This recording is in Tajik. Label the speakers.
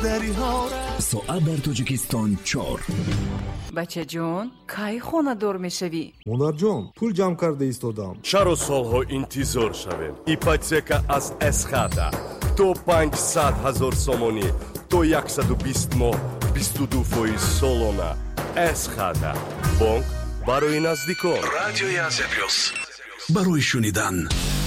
Speaker 1: مشتری ها.
Speaker 2: ساعت در تاجیکستان 4.
Speaker 3: بچه جون کی خونه دور میشوی؟
Speaker 4: مادر جان پول جمع کرده ایستادم.
Speaker 5: چرا سالها انتظار شویم؟ ایپاتека از اسخاتا تو 500,000 сомони то 120 моҳ 22% солона. اسخاتا бонк барои наздикон.
Speaker 1: радиои Азия плюс
Speaker 2: барои шунидан